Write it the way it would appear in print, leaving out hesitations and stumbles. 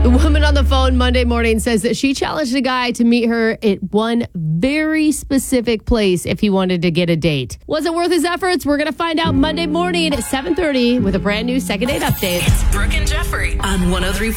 The woman on the phone Monday morning says that she challenged a guy to meet her at one very specific place if he wanted to get a date. Was it worth his efforts? We're going to find out Monday morning at 7:30 with a brand new Second Date Update. It's Brooke and Jeffrey on 103.5